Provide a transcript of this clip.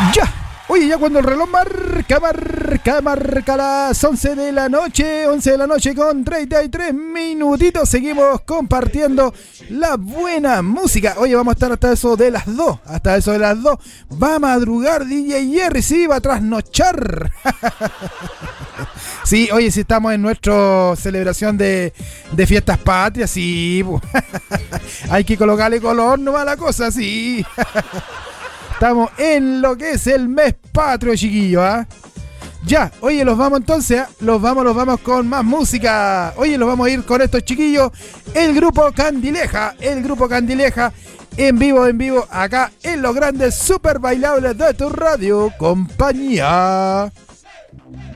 Ya. Oye, ya cuando el reloj marca las 11 de la noche, 11 de la noche con 33 minutitos, seguimos compartiendo la buena música. Oye, vamos a estar hasta eso de las 2, va a madrugar DJ Jerry, sí, va a trasnochar. Sí, oye, sí estamos en nuestra celebración de fiestas patrias, sí. Hay que colocarle color nomás a la cosa, sí. Estamos en lo que es el mes patrio, chiquillos, ¿ah? Ya, oye, los vamos entonces, los vamos con más música. Oye, los vamos a ir con estos chiquillos. El grupo Candileja, en vivo, acá en los grandes super bailables de tu radio, compañía.